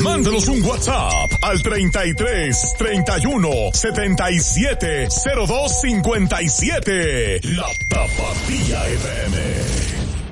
Mándanos un WhatsApp al 33 31 77 02 57. La Tapatía FM.